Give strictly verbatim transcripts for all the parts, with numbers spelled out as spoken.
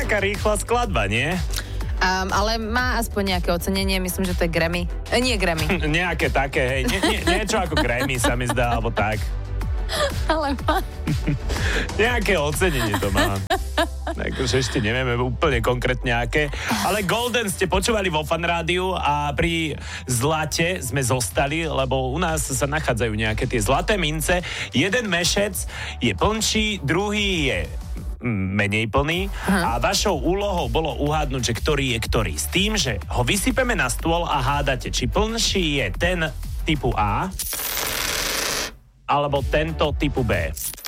Taká rýchla skladba, nie? Um, ale má aspoň nejaké ocenenie, myslím, že to je Grammy. E, nie Grammy. Nejaké také, hej. Nie, nie, niečo ako Grammy sa mi zdá, alebo tak. Ale má. Nejaké ocenenie to má. Takže ešte nevieme úplne konkrétne aké. Ale Golden ste počúvali vo Fan Rádiu a pri zlate sme zostali, lebo u nás sa nachádzajú nejaké tie zlaté mince. Jeden mešec je plnší, druhý je menej plný a vašou úlohou bolo uhádnuť, že ktorý je ktorý. S tým, že ho vysypeme na stôl a hádate, či plnší je ten typu A alebo tento typu B.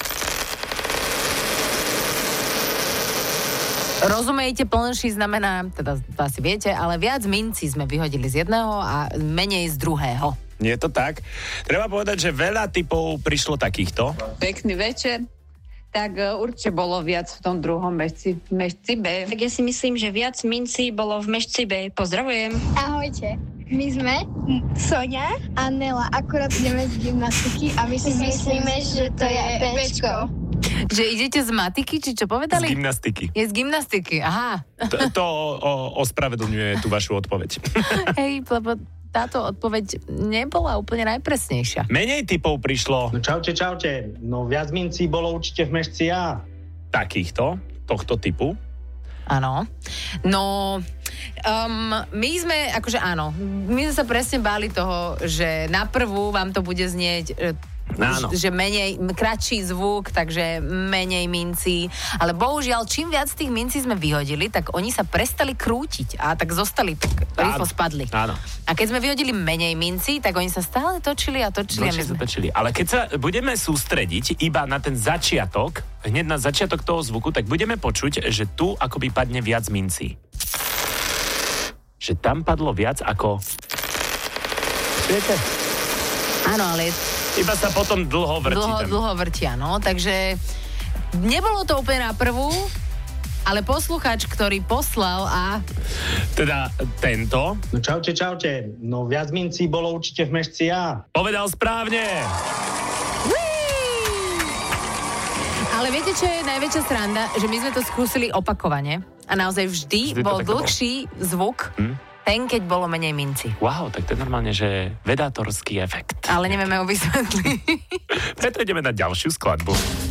Rozumiete, plnší znamená, teda to asi viete, ale viac mincí sme vyhodili z jedného a menej z druhého. Je to tak? Treba povedať, že veľa typov prišlo takýchto. Pekný večer. Tak uh, určite bolo viac v tom druhom mešci, mešci B. Tak ja si myslím, že viac mincí bolo v mešci B. Pozdravujem. Ahojte. My sme Sonia a Nela. Akurát ideme z gymnastiky a my si myslíme, že to je Bčko. Že idete z matiky, či čo povedali? Z gymnastiky. Je z gymnastiky, aha. To, to o, ospravedlňuje tú vašu odpoveď. Hej, lebo táto odpoveď nebola úplne najpresnejšia. Menej typov prišlo. No čaute, čaute. No viac mincí bolo určite v mešci A. Takýchto, tohto typu. Áno. No, um, my sme, akože áno, my sme sa presne báli toho, že na prvú vám to bude znieť... Áno. Že menej, kratší zvuk, takže menej mincí. Ale bohužiaľ, čím viac tých mincí sme vyhodili, tak oni sa prestali krútiť a tak zostali, tak rýchlo spadli. Áno. A keď sme vyhodili menej mincí, tak oni sa stále točili a točili. Točili, a sme... točili. Ale keď sa budeme sústrediť iba na ten začiatok, hneď na začiatok toho zvuku, tak budeme počuť, že tu akoby padne viac mincí. Že tam padlo viac ako... Viete? Áno, ale... Iba sa potom dlho vrtí. Dlho, ten... dlho vrtia, no. Takže nebolo to úplne na prvú, ale poslucháč, ktorý poslal a... Teda tento... No čaute, čaute. No viac mincí bolo určite v mešci A. Povedal správne. Ale viete, čo je najväčšia sranda? Že my sme to skúsili opakovane a naozaj vždy, vždy bol dlhší bol. zvuk, hm? ten, keď bolo menej minci. Wow, tak to je normálne, že vedátorský efekt. Ale nevieme ho vysvetliť. Preto ideme na ďalšiu skladbu.